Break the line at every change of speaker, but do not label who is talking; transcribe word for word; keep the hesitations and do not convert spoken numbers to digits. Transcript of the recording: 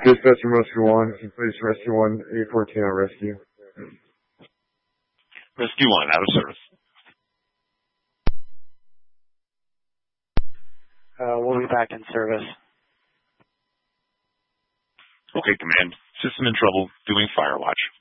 Dispatch from Rescue one, can you please Rescue one, eight fourteen on rescue.
Rescue one, out of service.
Uh, we'll be back in service.
Okay, Command. System in trouble, doing fire watch.